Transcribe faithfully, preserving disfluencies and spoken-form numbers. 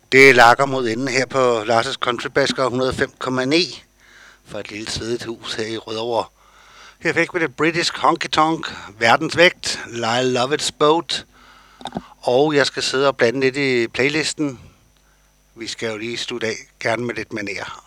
Det lakker mod enden her på Lars' Countrybasker et hundrede og fem komma ni fra et lille svedigt hus her i Rødovre. Her fik vi det British Honky Tonk, Verdensvægt, Lyle Lovett's Boat, og jeg skal sidde og blande lidt i playlisten. Vi skal jo lige slutte af, gerne med lidt manér.